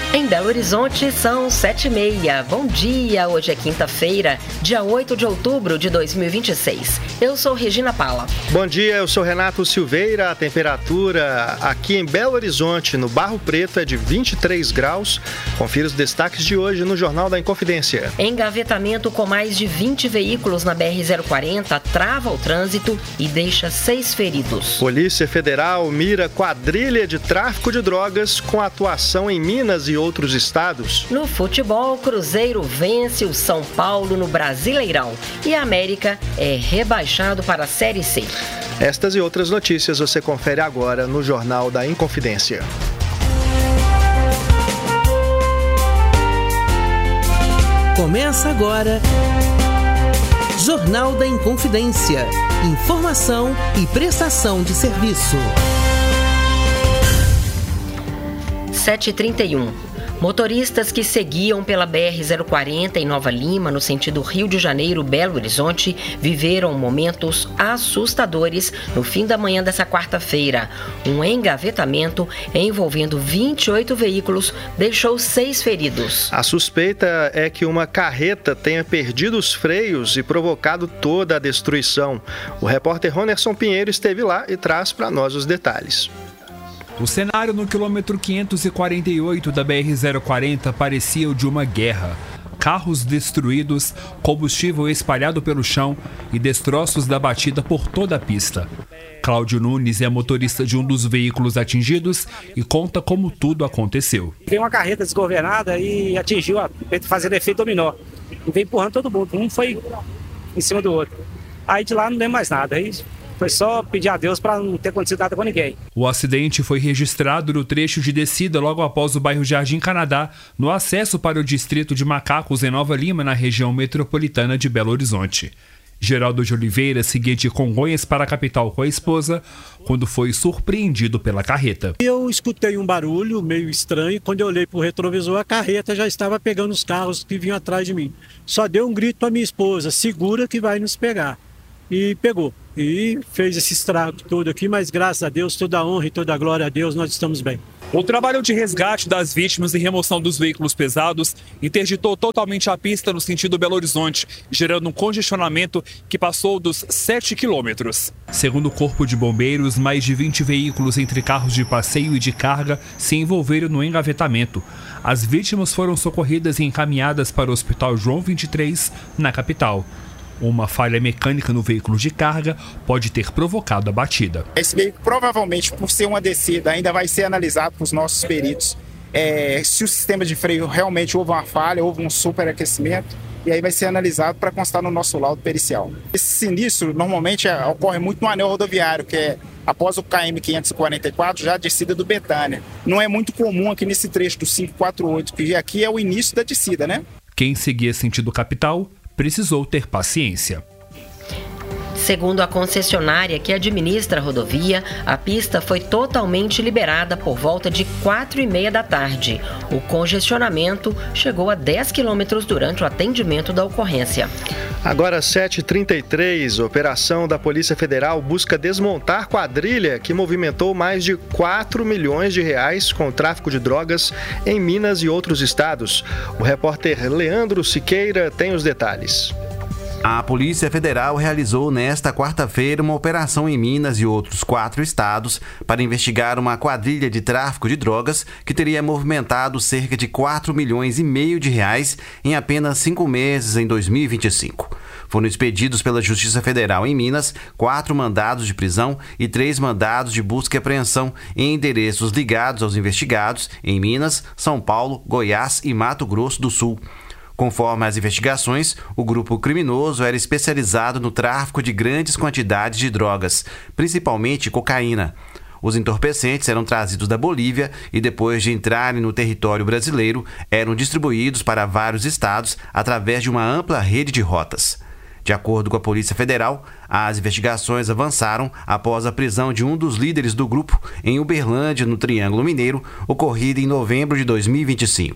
Em Belo Horizonte são 7h30. Bom dia, hoje é quinta-feira, dia 8 de outubro de 2026. Eu sou Regina Paula. Bom dia, eu sou Renato Silveira. A temperatura aqui em Belo Horizonte, no Barro Preto, é de 23 graus. Confira os destaques de hoje no Jornal da Inconfidência. Engavetamento com mais de 20 veículos na BR-040 trava o trânsito e deixa 6 feridos. Polícia Federal mira quadrilha de tráfico de drogas com atuação em Minas e outros estados. No futebol, Cruzeiro vence o São Paulo no Brasileirão e a América é rebaixado para a Série C. Estas e outras notícias você confere agora no Jornal da Inconfidência. Começa agora Jornal da Inconfidência. Informação e prestação de serviço. 7h31. Motoristas que seguiam pela BR-040 em Nova Lima, no sentido Rio de Janeiro-Belo Horizonte, viveram momentos assustadores no fim da manhã dessa quarta-feira. Um engavetamento envolvendo 28 veículos deixou 6 feridos. A suspeita é que uma carreta tenha perdido os freios e provocado toda a destruição. O repórter Ronerson Pinheiro esteve lá e traz para nós os detalhes. O cenário no quilômetro 548 da BR-040 parecia o de uma guerra. Carros destruídos, combustível espalhado pelo chão e destroços da batida por toda a pista. Cláudio Nunes é motorista de um dos veículos atingidos e conta como tudo aconteceu. Veio uma carreta desgovernada e atingiu, fazendo efeito dominó. E veio empurrando todo mundo, um foi em cima do outro. Aí de lá não deu mais nada, aí foi só pedir a Deus para não ter acontecido nada com ninguém. O acidente foi registrado no trecho de descida logo após o bairro Jardim Canadá, no acesso para o distrito de Macacos, em Nova Lima, na região metropolitana de Belo Horizonte. Geraldo de Oliveira seguia de Congonhas para a capital com a esposa, quando foi surpreendido pela carreta. Eu escutei um barulho meio estranho, quando eu olhei para o retrovisor, a carreta já estava pegando os carros que vinham atrás de mim. Só deu um grito para minha esposa: segura que vai nos pegar. E pegou, e fez esse estrago todo aqui, mas graças a Deus, toda a honra e toda a glória a Deus, nós estamos bem. O trabalho de resgate das vítimas e remoção dos veículos pesados interditou totalmente a pista no sentido Belo Horizonte, gerando um congestionamento que passou dos 7 quilômetros. Segundo o Corpo de Bombeiros, mais de 20 veículos entre carros de passeio e de carga se envolveram no engavetamento. As vítimas foram socorridas e encaminhadas para o Hospital João 23, na capital. Uma falha mecânica no veículo de carga pode ter provocado a batida. Esse veículo, provavelmente, por ser uma descida, ainda vai ser analisado por os peritos. Se o sistema de freio realmente houve uma falha, houve um superaquecimento, e aí vai ser analisado para constar no nosso laudo pericial. Esse sinistro, normalmente, ocorre muito no anel rodoviário, que é após o KM 544, já a descida do Betânia. Não é muito comum aqui nesse trecho do 548, que aqui é o início da descida, né? Quem seguia sentido capital precisou ter paciência. Segundo a concessionária que administra a rodovia, a pista foi totalmente liberada por volta de 4h30 da tarde. O congestionamento chegou a 10 quilômetros durante o atendimento da ocorrência. Agora 7h33, operação da Polícia Federal busca desmontar quadrilha que movimentou mais de 4 milhões de reais com tráfico de drogas em Minas e outros estados. O repórter Leandro Siqueira tem os detalhes. A Polícia Federal realizou nesta quarta-feira uma operação em Minas e outros 4 estados para investigar uma quadrilha de tráfico de drogas que teria movimentado cerca de 4,5 milhões de reais em apenas 5 meses em 2025. Foram expedidos pela Justiça Federal em Minas 4 mandados de prisão e 3 mandados de busca e apreensão em endereços ligados aos investigados em Minas, São Paulo, Goiás e Mato Grosso do Sul. Conforme as investigações, o grupo criminoso era especializado no tráfico de grandes quantidades de drogas, principalmente cocaína. Os entorpecentes eram trazidos da Bolívia e, depois de entrarem no território brasileiro, eram distribuídos para vários estados através de uma ampla rede de rotas. De acordo com a Polícia Federal, as investigações avançaram após a prisão de um dos líderes do grupo em Uberlândia, no Triângulo Mineiro, ocorrida em novembro de 2025.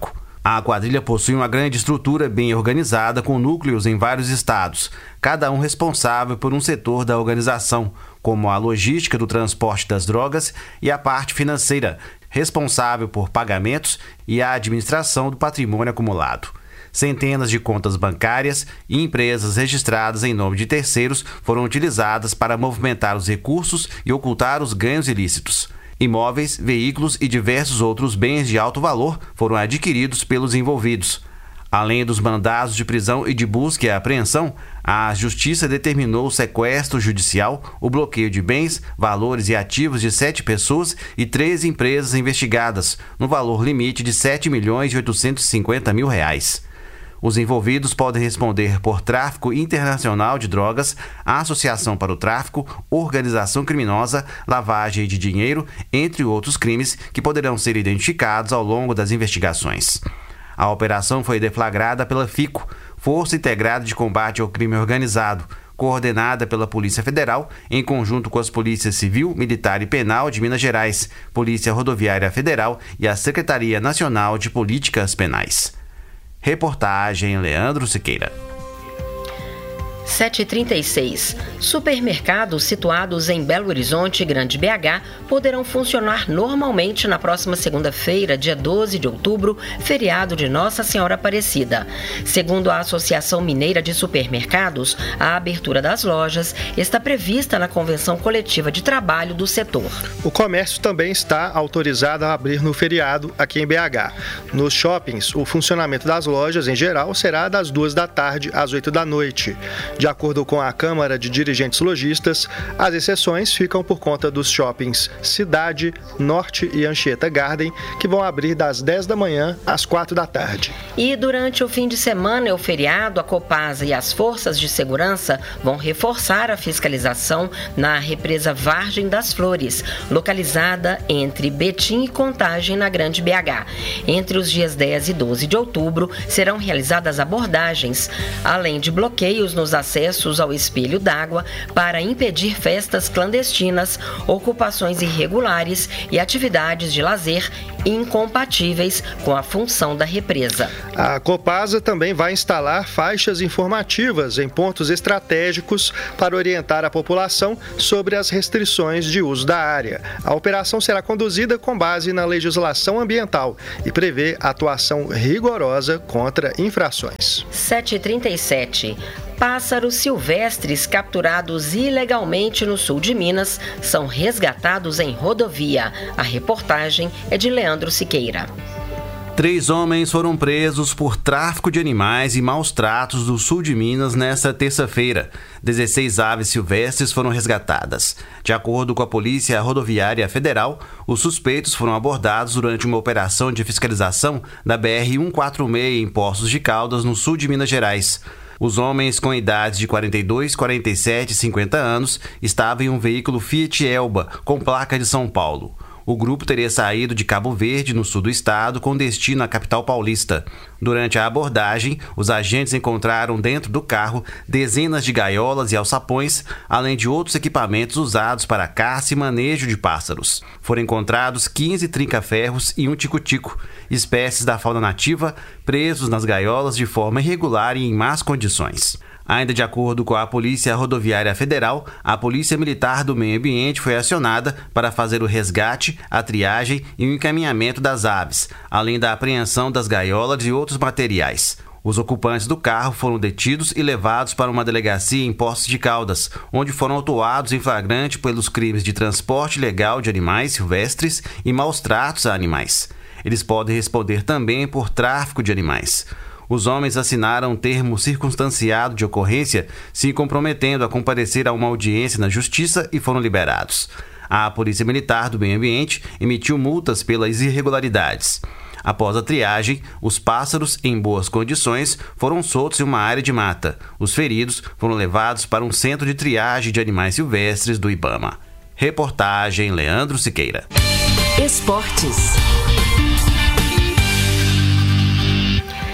A quadrilha possui uma grande estrutura bem organizada com núcleos em vários estados, cada um responsável por um setor da organização, como a logística do transporte das drogas e a parte financeira, responsável por pagamentos e a administração do patrimônio acumulado. Centenas de contas bancárias e empresas registradas em nome de terceiros foram utilizadas para movimentar os recursos e ocultar os ganhos ilícitos. Imóveis, veículos e diversos outros bens de alto valor foram adquiridos pelos envolvidos. Além dos mandados de prisão e de busca e apreensão, a Justiça determinou o sequestro judicial, o bloqueio de bens, valores e ativos de 7 pessoas e 3 empresas investigadas, no valor limite de R$ 7.850.000. Os envolvidos podem responder por tráfico internacional de drogas, associação para o tráfico, organização criminosa, lavagem de dinheiro, entre outros crimes que poderão ser identificados ao longo das investigações. A operação foi deflagrada pela FICO, Força Integrada de Combate ao Crime Organizado, coordenada pela Polícia Federal, em conjunto com as Polícias Civil, Militar e Penal de Minas Gerais, Polícia Rodoviária Federal e a Secretaria Nacional de Políticas Penais. Reportagem Leandro Siqueira. 7h36. Supermercados situados em Belo Horizonte e Grande BH poderão funcionar normalmente na próxima segunda-feira, dia 12 de outubro, feriado de Nossa Senhora Aparecida. Segundo a Associação Mineira de Supermercados, a abertura das lojas está prevista na Convenção Coletiva de Trabalho do setor. O comércio também está autorizado a abrir no feriado aqui em BH. Nos shoppings, o funcionamento das lojas, em geral, será das 2 da tarde às 8 da noite. De acordo com a Câmara de Dirigentes Lojistas, as exceções ficam por conta dos shoppings Cidade, Norte e Anchieta Garden, que vão abrir das 10 da manhã às 4 da tarde. E durante o fim de semana e o feriado, a Copasa e as forças de segurança vão reforçar a fiscalização na represa Vargem das Flores, localizada entre Betim e Contagem, na Grande BH. Entre os dias 10 e 12 de outubro, serão realizadas abordagens, além de bloqueios nos acessos ao espelho d'água para impedir festas clandestinas, ocupações irregulares e atividades de lazer incompatíveis com a função da represa. A Copasa também vai instalar faixas informativas em pontos estratégicos para orientar a população sobre as restrições de uso da área. A operação será conduzida com base na legislação ambiental e prevê atuação rigorosa contra infrações. 7h37. Pássaros silvestres capturados ilegalmente no sul de Minas são resgatados em rodovia. A reportagem é de Leandro Siqueira. 3 homens foram presos por tráfico de animais e maus tratos do sul de Minas nesta terça-feira. 16 aves silvestres foram resgatadas. De acordo com a Polícia Rodoviária Federal, os suspeitos foram abordados durante uma operação de fiscalização da BR-146 em Poços de Caldas, no sul de Minas Gerais. Os homens com idades de 42, 47 e 50 anos estavam em um veículo Fiat Elba com placa de São Paulo. O grupo teria saído de Cabo Verde, no sul do estado, com destino à capital paulista. Durante a abordagem, os agentes encontraram dentro do carro dezenas de gaiolas e alçapões, além de outros equipamentos usados para caça e manejo de pássaros. Foram encontrados 15 trinca-ferros e um tico-tico, espécies da fauna nativa, presos nas gaiolas de forma irregular e em más condições. Ainda de acordo com a Polícia Rodoviária Federal, a Polícia Militar do Meio Ambiente foi acionada para fazer o resgate, a triagem e o encaminhamento das aves, além da apreensão das gaiolas e outros materiais. Os ocupantes do carro foram detidos e levados para uma delegacia em Poços de Caldas, onde foram autuados em flagrante pelos crimes de transporte ilegal de animais silvestres e maus tratos a animais. Eles podem responder também por tráfico de animais. Os homens assinaram um termo circunstanciado de ocorrência, se comprometendo a comparecer a uma audiência na Justiça e foram liberados. A Polícia Militar do Meio Ambiente emitiu multas pelas irregularidades. Após a triagem, os pássaros, em boas condições, foram soltos em uma área de mata. Os feridos foram levados para um centro de triagem de animais silvestres do Ibama. Reportagem Leandro Siqueira. Esportes.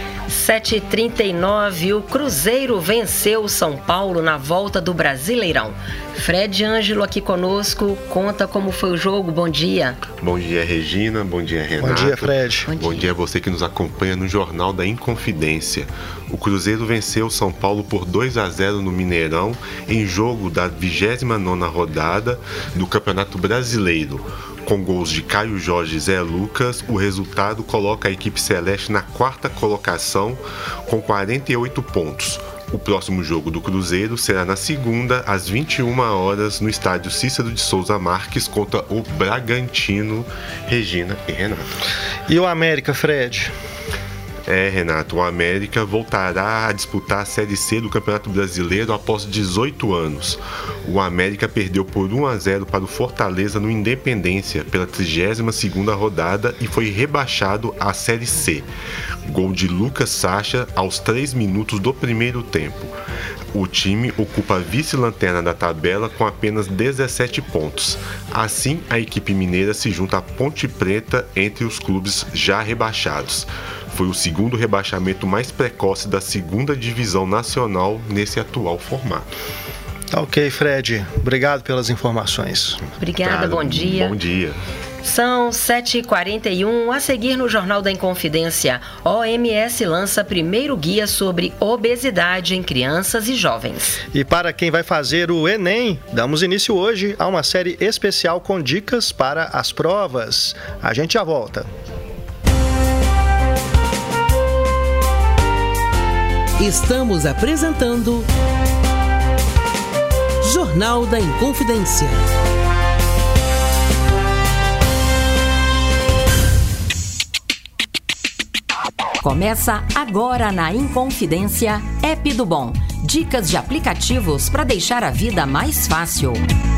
7h39, o Cruzeiro venceu o São Paulo na volta do Brasileirão. Fred Ângelo aqui conosco, conta como foi o jogo, bom dia. Bom dia, Regina, bom dia, Renato. Bom dia, Fred. Bom dia a você que nos acompanha no Jornal da Inconfidência. O Cruzeiro venceu o São Paulo por 2-0 no Mineirão, em jogo da 29ª rodada do Campeonato Brasileiro. Com gols de Caio Jorge e Zé Lucas, o resultado coloca a equipe celeste na 4ª colocação com 48 pontos. O próximo jogo do Cruzeiro será na segunda, às 21 horas, no estádio Cícero de Souza Marques, contra o Bragantino. Regina e Renato. E o América, Fred? Renato, o América voltará a disputar a Série C do Campeonato Brasileiro após 18 anos. O América perdeu por 1-0 para o Fortaleza no Independência pela 32ª rodada e foi rebaixado à Série C. Gol de Lucas Sacha aos 3 minutos do primeiro tempo. O time ocupa a vice-lanterna da tabela com apenas 17 pontos. Assim, a equipe mineira se junta à Ponte Preta entre os clubes já rebaixados. Foi o segundo rebaixamento mais precoce da 2ª divisão nacional nesse atual formato. Ok, Fred. Obrigado pelas informações. Obrigada, bom dia. Bom dia. São 7h41, a seguir no Jornal da Inconfidência. OMS lança primeiro guia sobre obesidade em crianças e jovens. E para quem vai fazer o Enem, damos início hoje a uma série especial com dicas para as provas. A gente já volta. Estamos apresentando Jornal da Inconfidência. Começa agora na Inconfidência, App do Bom. Dicas de aplicativos para deixar a vida mais fácil.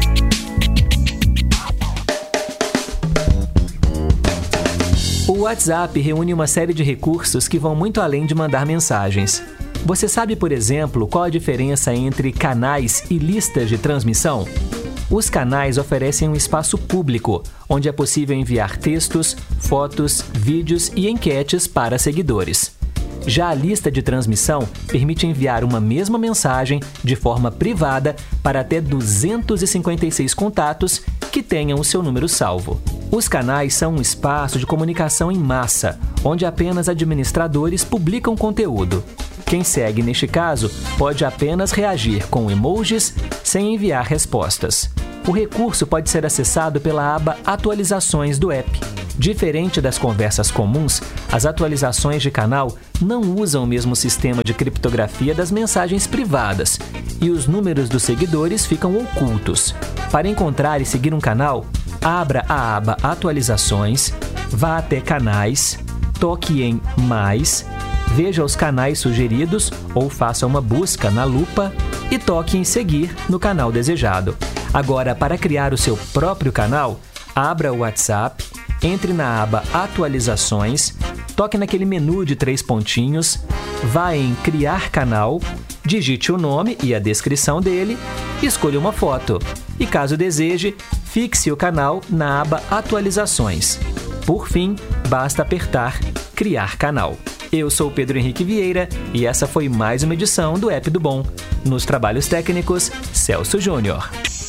O WhatsApp reúne uma série de recursos que vão muito além de mandar mensagens. Você sabe, por exemplo, qual a diferença entre canais e listas de transmissão? Os canais oferecem um espaço público, onde é possível enviar textos, fotos, vídeos e enquetes para seguidores. Já a lista de transmissão permite enviar uma mesma mensagem de forma privada para até 256 contatos que tenham o seu número salvo. Os canais são um espaço de comunicação em massa, onde apenas administradores publicam conteúdo. Quem segue neste caso pode apenas reagir com emojis sem enviar respostas. O recurso pode ser acessado pela aba Atualizações do app. Diferente das conversas comuns, as atualizações de canal não usam o mesmo sistema de criptografia das mensagens privadas e os números dos seguidores ficam ocultos. Para encontrar e seguir um canal, abra a aba Atualizações, vá até Canais, toque em Mais, veja os canais sugeridos ou faça uma busca na lupa e toque em Seguir no canal desejado. Agora, para criar o seu próprio canal, abra o WhatsApp, entre na aba Atualizações, toque naquele menu de 3 pontinhos, vá em Criar Canal, digite o nome e a descrição dele, escolha uma foto e, caso deseje, fixe o canal na aba Atualizações. Por fim, basta apertar Criar Canal. Eu sou Pedro Henrique Vieira e essa foi mais uma edição do App do Bom. Nos trabalhos técnicos, Celso Júnior.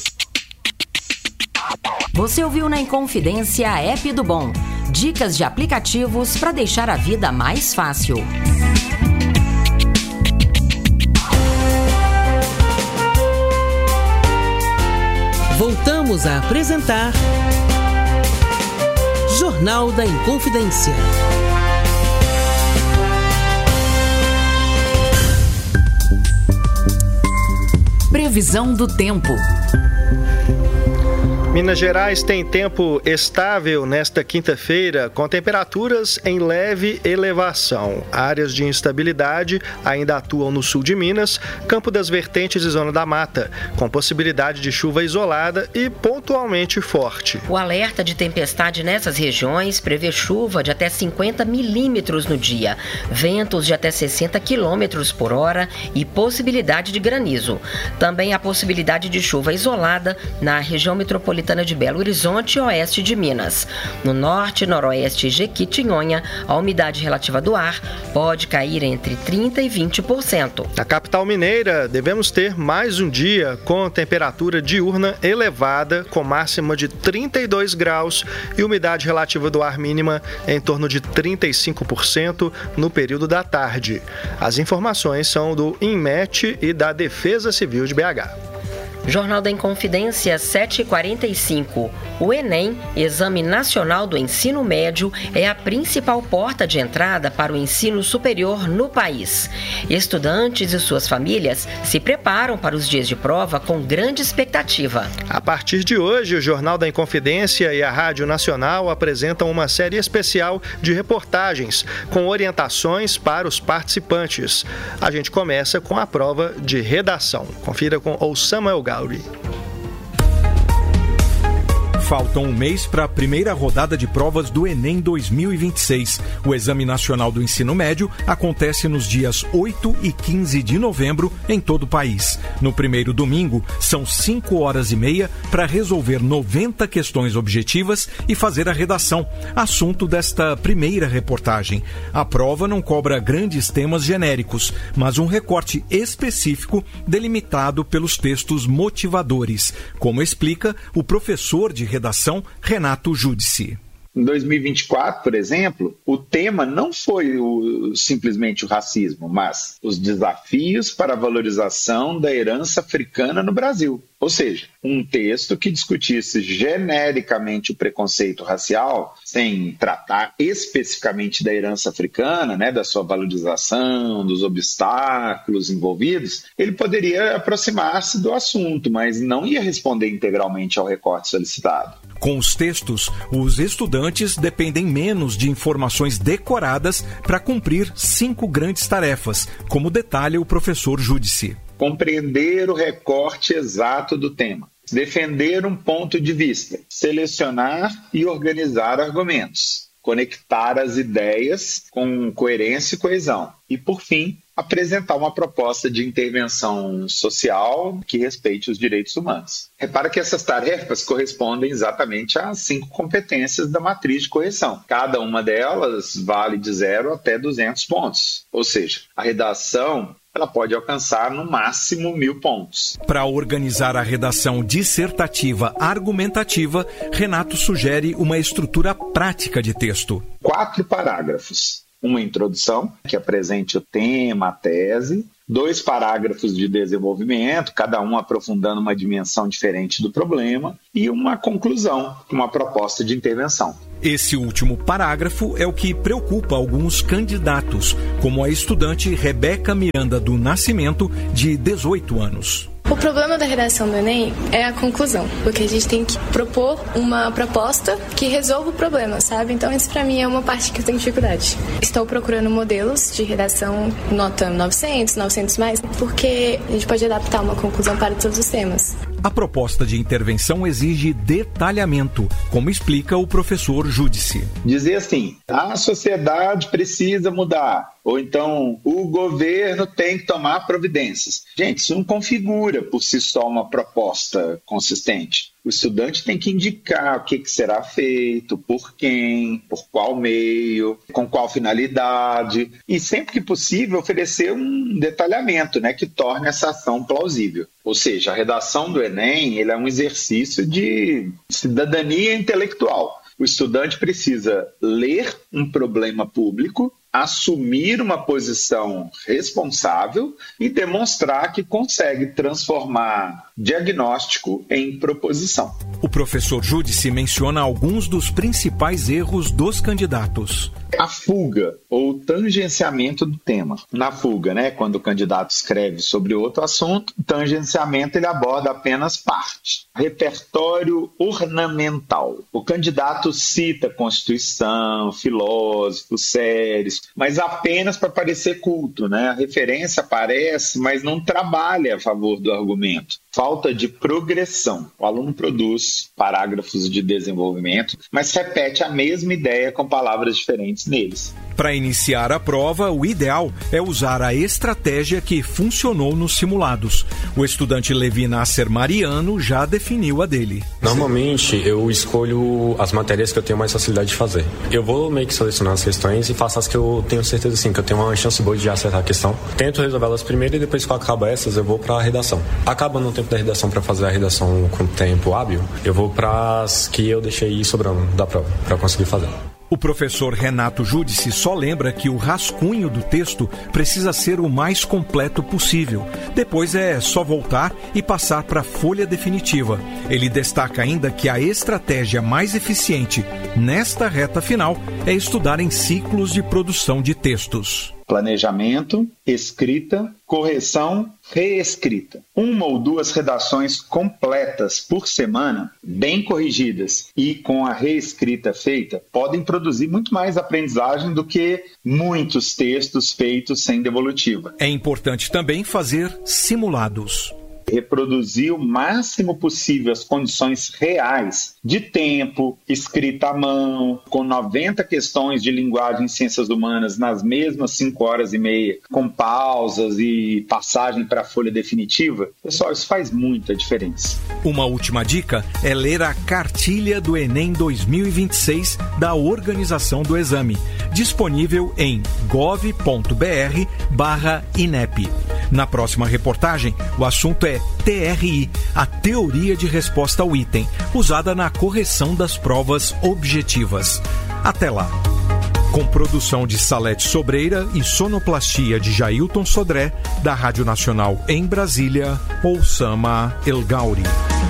Você ouviu na Inconfidência App do Bom. Dicas de aplicativos para deixar a vida mais fácil. Voltamos a apresentar Jornal da Inconfidência. Previsão do tempo. Minas Gerais tem tempo estável nesta quinta-feira, com temperaturas em leve elevação. Áreas de instabilidade ainda atuam no sul de Minas, Campo das Vertentes e Zona da Mata, com possibilidade de chuva isolada e pontualmente forte. O alerta de tempestade nessas regiões prevê chuva de até 50 milímetros no dia, ventos de até 60 quilômetros por hora e possibilidade de granizo. Também há possibilidade de chuva isolada na região metropolitana metropolitana de Belo Horizonte e oeste de Minas. No norte, noroeste e Jequitinhonha, a umidade relativa do ar pode cair entre 30% e 20%. Na capital mineira, devemos ter mais um dia com temperatura diurna elevada, com máxima de 32 graus e umidade relativa do ar mínima em torno de 35% no período da tarde. As informações são do INMET e da Defesa Civil de BH. Jornal da Inconfidência 7h45. O Enem, Exame Nacional do Ensino Médio, é a principal porta de entrada para o ensino superior no país. Estudantes e suas famílias se preparam para os dias de prova com grande expectativa. A partir de hoje, o Jornal da Inconfidência e a Rádio Nacional apresentam uma série especial de reportagens com orientações para os participantes. A gente começa com a prova de redação. Confira com Osama Elgauri. Falta um mês para a primeira rodada de provas do Enem 2026. O Exame Nacional do Ensino Médio acontece nos dias 8 e 15 de novembro em todo o país. No primeiro domingo, são 5 horas e meia para resolver 90 questões objetivas e fazer a redação, assunto desta primeira reportagem. A prova não cobra grandes temas genéricos, mas um recorte específico delimitado pelos textos motivadores, como explica o professor de redação Renato Giudice. Em 2024, por exemplo, o tema não foi simplesmente o racismo, mas os desafios para a valorização da herança africana no Brasil. Ou seja, um texto que discutisse genericamente o preconceito racial, sem tratar especificamente da herança africana, da sua valorização, dos obstáculos envolvidos, ele poderia aproximar-se do assunto, mas não ia responder integralmente ao recorte solicitado. Com os textos, os estudantes dependem menos de informações decoradas para cumprir 5 grandes tarefas, como detalha o professor Giudice. Compreender o recorte exato do tema, defender um ponto de vista, selecionar e organizar argumentos, conectar as ideias com coerência e coesão e, por fim, apresentar uma proposta de intervenção social que respeite os direitos humanos. Repara que essas tarefas correspondem exatamente às 5 competências da matriz de correção. Cada uma delas vale de 0 até 200 pontos. Ou seja, a redação ela pode alcançar no máximo 1.000 pontos. Para organizar a redação dissertativa argumentativa, Renato sugere uma estrutura prática de texto. 4 parágrafos. Uma introdução, que apresente o tema, a tese. 2 parágrafos de desenvolvimento, cada um aprofundando uma dimensão diferente do problema. E uma conclusão, uma proposta de intervenção. Esse último parágrafo é o que preocupa alguns candidatos, como a estudante Rebeca Miranda do Nascimento, de 18 anos. O problema da redação do Enem é a conclusão, porque a gente tem que propor uma proposta que resolva o problema, sabe? Então isso pra mim é uma parte que eu tenho dificuldade. Estou procurando modelos de redação nota 900, 900+, porque a gente pode adaptar uma conclusão para todos os temas. A proposta de intervenção exige detalhamento, como explica o professor Giudice. Dizer assim, a sociedade precisa mudar, ou então o governo tem que tomar providências. Gente, isso não configura por si só uma proposta consistente. O estudante tem que indicar o que será feito, por quem, por qual meio, com qual finalidade e, sempre que possível, oferecer um detalhamento, que torne essa ação plausível. Ou seja, a redação do Enem é um exercício de cidadania intelectual. O estudante precisa ler um problema público, assumir uma posição responsável e demonstrar que consegue transformar diagnóstico em proposição. O professor Giudice menciona alguns dos principais erros dos candidatos. A fuga ou tangenciamento do tema. Na fuga, quando o candidato escreve sobre outro assunto, o tangenciamento ele aborda apenas parte. Repertório ornamental. O candidato cita Constituição, filósofos, séries, mas apenas para parecer culto, A referência aparece, mas não trabalha a favor do argumento. Falta de progressão. O aluno produz parágrafos de desenvolvimento, mas repete a mesma ideia com palavras diferentes neles. Para iniciar a prova, o ideal é usar a estratégia que funcionou nos simulados. O estudante Levi Nasser Mariano já definiu a dele. Normalmente, eu escolho as matérias que eu tenho mais facilidade de fazer. Eu vou meio que selecionar as questões e faço as que eu tenho certeza sim, que eu tenho uma chance boa de acertar a questão. Tento resolvê-las primeiro e depois que eu acabo essas, eu vou para a redação. Acabando o tempo da redação para fazer a redação com tempo hábil, eu vou para as que eu deixei sobrando da prova, para conseguir fazer. O professor Renato Júdice só lembra que o rascunho do texto precisa ser o mais completo possível. Depois é só voltar e passar para a folha definitiva. Ele destaca ainda que a estratégia mais eficiente nesta reta final é estudar em ciclos de produção de textos. Planejamento, escrita, correção, reescrita. 1 ou 2 redações completas por semana, bem corrigidas e com a reescrita feita, podem produzir muito mais aprendizagem do que muitos textos feitos sem devolutiva. É importante também fazer simulados. Reproduzir o máximo possível as condições reais de tempo, escrita à mão, com 90 questões de linguagem e ciências humanas nas mesmas 5 horas e meia, com pausas e passagem para a folha definitiva. Pessoal, isso faz muita diferença. Uma última dica é ler a cartilha do Enem 2026 da organização do exame, disponível em gov.br/INEP. Na próxima reportagem, o assunto é TRI, a teoria de resposta ao item, usada na correção das provas objetivas. Até lá. Com produção de Salete Sobreira e sonoplastia de Jailton Sodré, da Rádio Nacional em Brasília, Oussama El Gauri.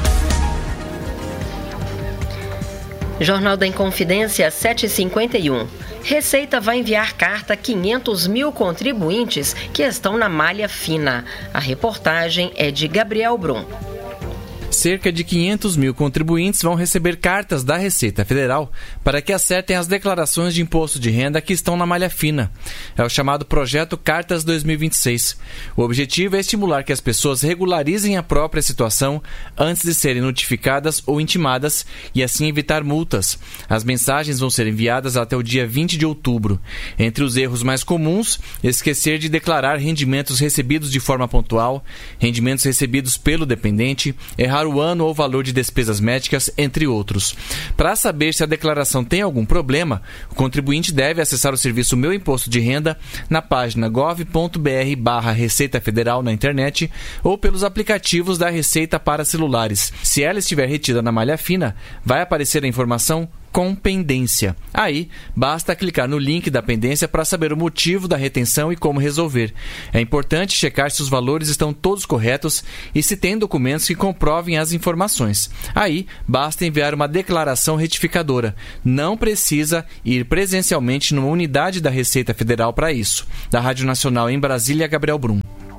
Jornal da Inconfidência, 7h51. Receita vai enviar carta a 500 mil contribuintes que estão na malha fina. A reportagem é de Gabriel Brum. Cerca de 500 mil contribuintes vão receber cartas da Receita Federal para que acertem as declarações de imposto de renda que estão na malha fina. É o chamado Projeto Cartas 2026. O objetivo é estimular que as pessoas regularizem a própria situação antes de serem notificadas ou intimadas e assim evitar multas. As mensagens vão ser enviadas até o dia 20 de outubro. Entre os erros mais comuns, esquecer de declarar rendimentos recebidos de forma pontual, rendimentos recebidos pelo dependente, errar o ano ou valor de despesas médicas, entre outros. Para saber se a declaração tem algum problema, o contribuinte deve acessar o serviço Meu Imposto de Renda na página gov.br/Receita Federal na internet ou pelos aplicativos da Receita para celulares. Se ela estiver retida na malha fina, vai aparecer a informação com pendência. Aí, basta clicar no link da pendência para saber o motivo da retenção e como resolver. É importante checar se os valores estão todos corretos e se tem documentos que comprovem as informações. Aí, basta enviar uma declaração retificadora. Não precisa ir presencialmente numa unidade da Receita Federal para isso. Da Rádio Nacional em Brasília, Gabriel Brum.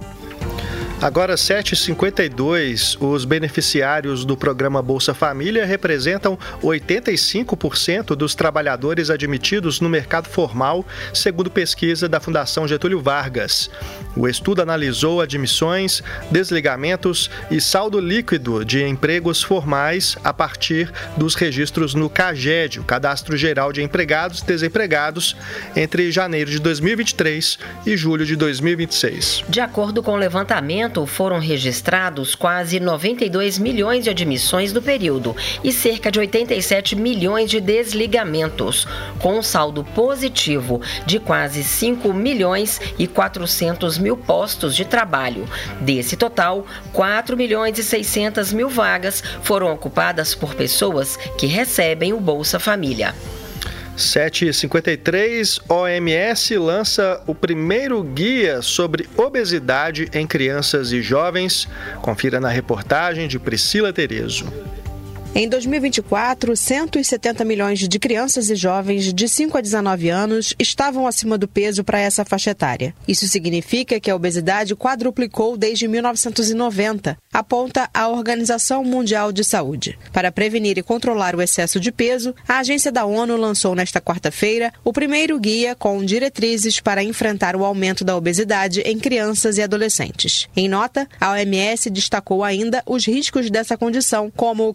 Agora, 7h52, os beneficiários do programa Bolsa Família representam 85% dos trabalhadores admitidos no mercado formal, segundo pesquisa da Fundação Getúlio Vargas. O estudo analisou admissões, desligamentos e saldo líquido de empregos formais a partir dos registros no CAGED, o Cadastro Geral de Empregados e Desempregados, entre janeiro de 2023 e julho de 2026. De acordo com o levantamento, foram registrados quase 92 milhões de admissões no período e cerca de 87 milhões de desligamentos, com um saldo positivo de quase 5 milhões e 400 mil postos de trabalho. Desse total, 4 milhões e 600 mil vagas foram ocupadas por pessoas que recebem o Bolsa Família. 7h53, OMS lança o primeiro guia sobre obesidade em crianças e jovens. Confira na reportagem de Priscila Terezo. Em 2024, 170 milhões de crianças e jovens de 5 a 19 anos estavam acima do peso para essa faixa etária. Isso significa que a obesidade quadruplicou desde 1990, aponta a Organização Mundial de Saúde. Para prevenir e controlar o excesso de peso, a agência da ONU lançou nesta quarta-feira o primeiro guia com diretrizes para enfrentar o aumento da obesidade em crianças e adolescentes. Em nota, a OMS destacou ainda os riscos dessa condição, como o crescimento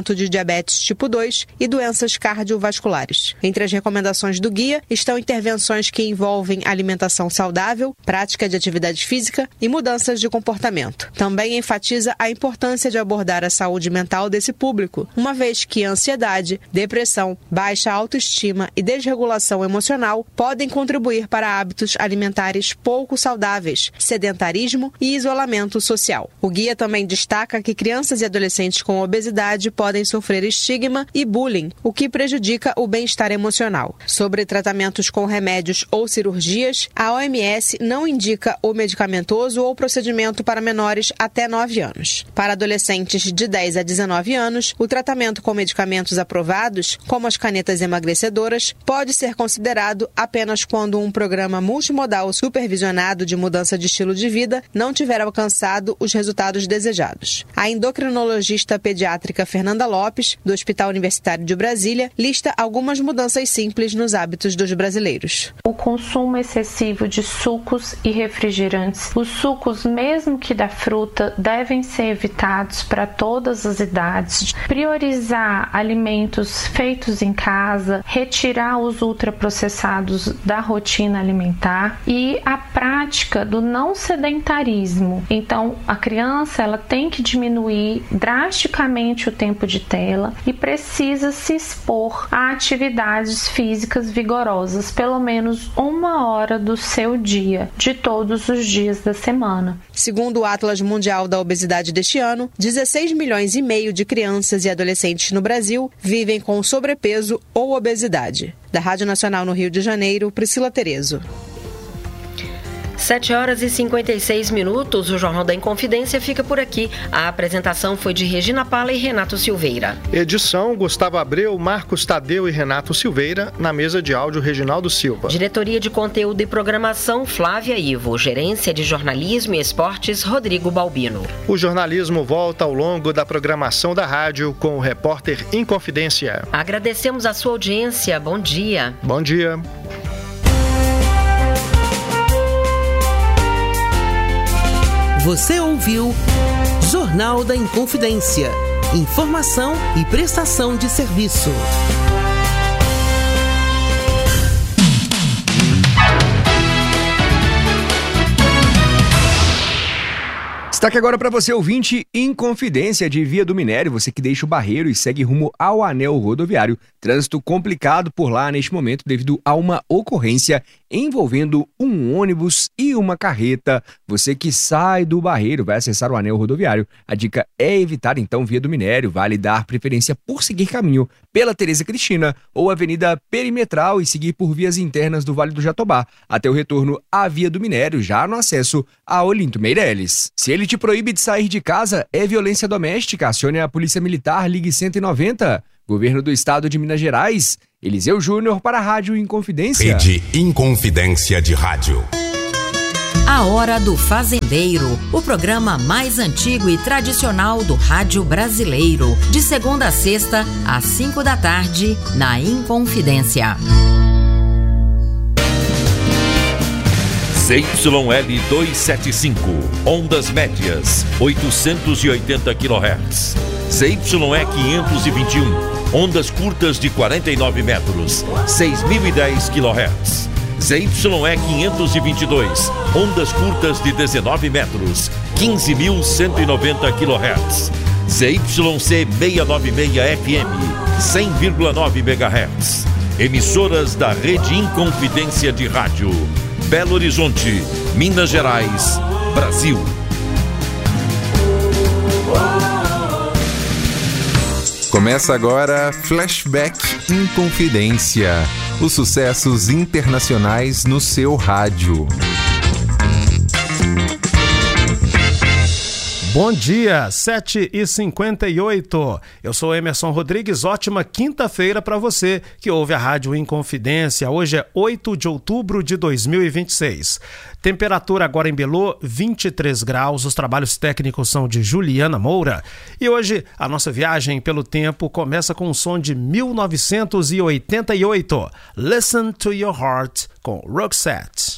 tratamento de diabetes tipo 2 e doenças cardiovasculares. Entre as recomendações do guia estão intervenções que envolvem alimentação saudável, prática de atividade física e mudanças de comportamento. Também enfatiza a importância de abordar a saúde mental desse público, uma vez que ansiedade, depressão, baixa autoestima e desregulação emocional podem contribuir para hábitos alimentares pouco saudáveis, sedentarismo e isolamento social. O guia também destaca que crianças e adolescentes com obesidade podem sofrer estigma e bullying, o que prejudica o bem-estar emocional. Sobre tratamentos com remédios ou cirurgias, a OMS não indica o medicamentoso ou procedimento para menores até 9 anos. Para adolescentes de 10 a 19 anos, o tratamento com medicamentos aprovados, como as canetas emagrecedoras, pode ser considerado apenas quando um programa multimodal supervisionado de mudança de estilo de vida não tiver alcançado os resultados desejados. A endocrinologista pediátrica Fernanda Lopes, do Hospital Universitário de Brasília, lista algumas mudanças simples nos hábitos dos brasileiros. O consumo excessivo de sucos e refrigerantes. Os sucos, mesmo que da fruta, devem ser evitados para todas as idades. Priorizar alimentos feitos em casa, retirar os ultraprocessados da rotina alimentar e a prática do não sedentarismo. Então, a criança ela tem que diminuir drasticamente o tempo de tela e precisa se expor a atividades físicas vigorosas, pelo menos 1 hora do seu dia, de todos os dias da semana. Segundo o Atlas Mundial da Obesidade deste ano, 16 milhões e meio de crianças e adolescentes no Brasil vivem com sobrepeso ou obesidade. Da Rádio Nacional no Rio de Janeiro, Priscila Terezo. 7h56. O Jornal da Inconfidência fica por aqui. A apresentação foi de Regina Pala e Renato Silveira. Edição: Gustavo Abreu, Marcos Tadeu e Renato Silveira. Na mesa de áudio, Reginaldo Silva. Diretoria de Conteúdo e Programação, Flávia Ivo. Gerência de Jornalismo e Esportes, Rodrigo Balbino. O jornalismo volta ao longo da programação da rádio com o repórter Inconfidência. Agradecemos a sua audiência. Bom dia. Bom dia. Você ouviu Jornal da Inconfidência. Informação e prestação de serviço. Destaque agora para você, ouvinte, Inconfidência de Via do Minério, você que deixa o Barreiro e segue rumo ao anel rodoviário. Trânsito complicado por lá neste momento devido a uma ocorrência envolvendo um ônibus e uma carreta. Você que sai do Barreiro vai acessar o anel rodoviário. A dica é evitar então Via do Minério, vale dar preferência por seguir caminho pela Tereza Cristina ou Avenida Perimetral e seguir por vias internas do Vale do Jatobá, até o retorno à Via do Minério, já no acesso a Olinto Meireles. Se ele te proíbe de sair de casa, é violência doméstica, acione a Polícia Militar, ligue 190. Governo do Estado de Minas Gerais, Eliseu Júnior para a Rádio Inconfidência. Rede Inconfidência de Rádio. A Hora do Fazendeiro, o programa mais antigo e tradicional do rádio brasileiro. De segunda a sexta, às 5 da tarde, na Inconfidência. ZYL 275, ondas médias, 880 kHz. ZYE 521, ondas curtas de 49 metros, 6.010 kHz. ZYE 522, ondas curtas de 19 metros, 15.190 kHz. ZYC 696 FM, 100,9 MHz. Emissoras da Rede Inconfidência de Rádio. Belo Horizonte, Minas Gerais, Brasil. Começa agora Flashback Inconfidência. Os sucessos internacionais no seu rádio. Bom dia, 7h58. Eu sou Emerson Rodrigues, ótima quinta-feira para você que ouve a Rádio Inconfidência. Hoje é 8 de outubro de 2026. Temperatura agora em Belô, 23 graus. Os trabalhos técnicos são de Juliana Moura. E hoje a nossa viagem pelo tempo começa com um som de 1988. Listen to Your Heart com Roxette.